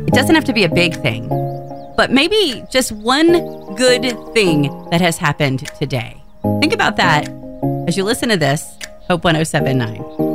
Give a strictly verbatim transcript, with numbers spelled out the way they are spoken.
It doesn't have to be a big thing, but maybe just one good thing that has happened today. Think about that as you listen to this, Hope one oh seven point nine.